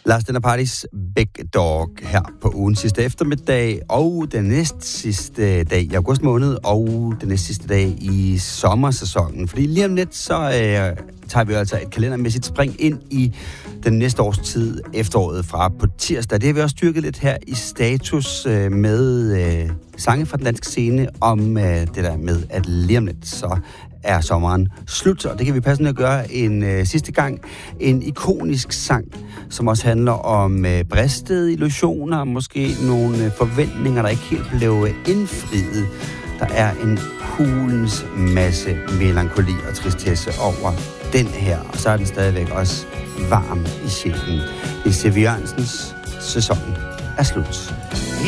Last Dinner Parties Big Dog her på ugen sidste eftermiddag, og den næst sidste dag i august måned, og den næst sidste dag i sommersæsonen. Fordi lige om lidt, så tager vi altså et kalendermæssigt spring ind i den næste års tid, efteråret fra på tirsdag. Det har vi også styrket lidt her i status med sange fra den danske scene om det der med, at lige om lidt, så er sommeren slut, og det kan vi passende gøre en sidste gang. En ikonisk sang, som også handler om bristede illusioner, måske nogle forventninger, der ikke helt blev indfriet. Der er en hulens masse melankoli og tristesse over den her, og så er den stadigvæk også varm i sjælen. Det er C.V. Jørgensens Sæsonen er slut.